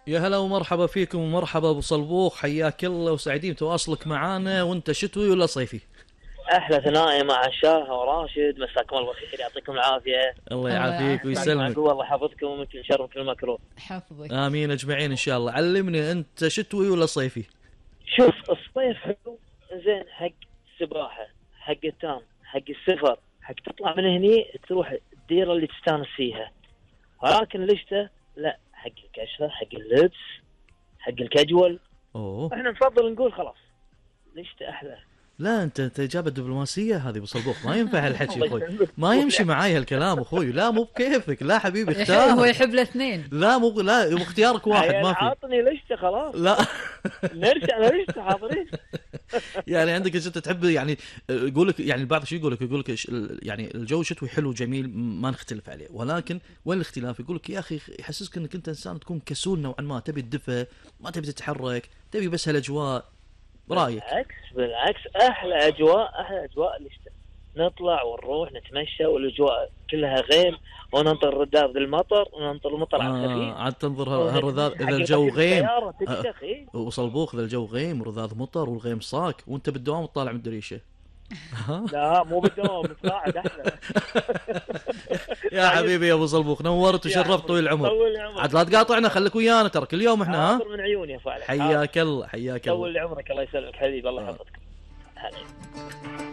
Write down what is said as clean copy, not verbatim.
يا هلا ومرحبا فيكم ومرحبا ابو صلبوخ، حياك الله وسعيدين تواصلك معانا. وانت شتوي ولا صيفي؟ احلى ثنائي مع الشاه وراشد، مساكم الله بالخير، يعطيكم العافيه. الله الله يعافيك يعافيك. بعد مع ويسلمك. قوه، الله يحفظكم ومن كل شر وكل مكروه. حفظك. امين اجمعين ان شاء الله. علمني، انت شتوي ولا صيفي؟ شوف، الصيف حلو زين حق السباحه، حق التام، حق السفر، حق تطلع من هني تروح الديره اللي تستانس فيها. ولكن الشتاء لا، حق الكشره، حق اللبس، حق الكجول. اوه احنا نفضل نقول خلاص الشتاء احلى. لا، انت اجابه دبلوماسيه هذه ابو صلبوخ، ما ينفع هالحكي الله اخوي. يسلمك. ما يمشي معاي هالكلام اخوي، لا مو بكيفك، لا حبيبي هو اختار. يحب الاثنين. لا مو لا اختيارك واحد عيال ما في. عاطني الشتاء خلاص. لا نرجع للشتاء، حاضرين. يعني عندك انت تحب يعني، يقول لك يعني البعض شو يقول لك يعني الجو شتوي حلو جميل ما نختلف عليه، ولكن وين الاختلاف؟ يقول لك يا اخي يحسسك انك انت انسان تكون كسول نوعا ما، تبي الدفء، ما تبي تتحرك، تبي بس هالاجواء. رايك؟ بالعكس، احلى اجواء الشتاء. نطلع ونروح نتمشى والاجواء كلها غيم، وننطر رذاذ المطر، وننطر المطر على الخفيف. عاد تنظر هالرذاذ ونتمشى اذا حق الجو الطريق غيم. بالسيارة تكشخ. وصلبوخ اذا الجو غيم ورذاذ مطر والغيم صاك وانت بالدوام تطالع من الدريشه. لا مو بالدوام، متقاعد احلى. يا حبيبي يا ابو صلبوخ، نورت يا وشرفت طويل العمر. طول عمرك. عاد لا تقاطعنا، خليك ويانا ترى كل يوم احنا. ها حاضر من عيوني يا فعلا. حياك الله حياك الله. طول عمرك، الله يسلمك حبيبي، الله يحفظك. هلا.